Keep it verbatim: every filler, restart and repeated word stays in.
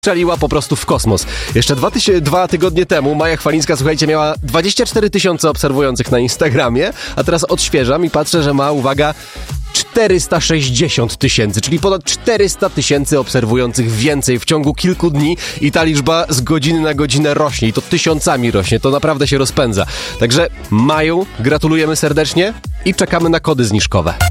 Strzeliła po prostu w kosmos. Jeszcze dwa, tyś- dwa tygodnie temu Maja Chwalińska, słuchajcie, miała dwadzieścia cztery tysiące obserwujących na Instagramie, a teraz odświeżam i patrzę, że ma, uwaga, czterysta sześćdziesiąt tysięcy, czyli ponad czterysta tysięcy obserwujących więcej w ciągu kilku dni i ta liczba z godziny na godzinę rośnie i to tysiącami rośnie, to naprawdę się rozpędza. Także Maju, gratulujemy serdecznie i czekamy na kody zniżkowe.